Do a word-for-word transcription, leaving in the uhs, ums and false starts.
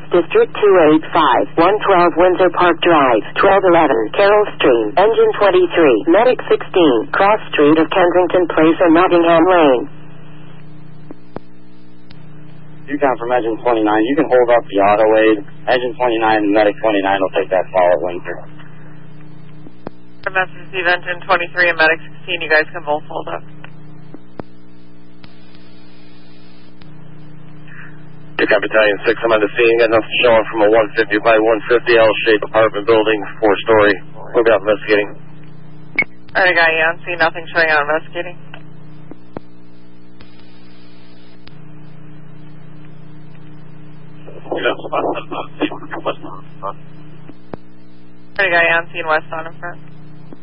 District two eight five, one twelve Windsor Park Drive, twelve eleven Carroll Stream, Engine twenty-three, Medic sixteen, Cross Street of Kensington Place and Nottingham Lane. You come from Engine twenty-nine. You can hold up the auto aid. Engine twenty-nine and Medic twenty-nine will take that call at Windsor. Message receive Engine twenty-three and Medic sixteen. You guys can both hold up. Decon Battalion six, I'm on the scene. Got nothing showing from a one fifty by one fifty L-shaped apartment building, four-story. We'll be out investigating. Alright, guy, yeah, see nothing showing out investigating. Alright, guy, yeah, I'm seeing west on in front.